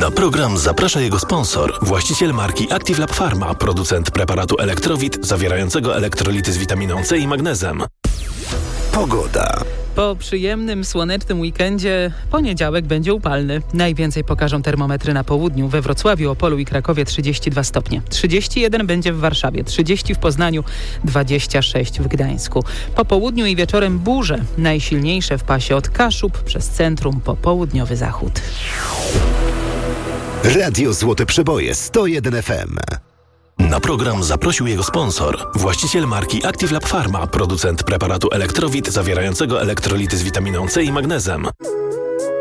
Na program zaprasza jego sponsor, właściciel marki Active Lab Pharma, producent preparatu Elektrowit zawierającego elektrolity z witaminą C i magnezem. Pogoda. Po przyjemnym, słonecznym weekendzie poniedziałek będzie upalny. Najwięcej pokażą termometry na południu. We Wrocławiu, Opolu i Krakowie 32 stopnie. 31 będzie w Warszawie, 30 w Poznaniu, 26 w Gdańsku. Po południu i wieczorem burze. Najsilniejsze w pasie od Kaszub przez centrum po południowy zachód. Radio Złote Przeboje 101 FM. Na program zaprosił jego sponsor, właściciel marki Active Lab Pharma, producent preparatu Elektrowit zawierającego elektrolity z witaminą C i magnezem.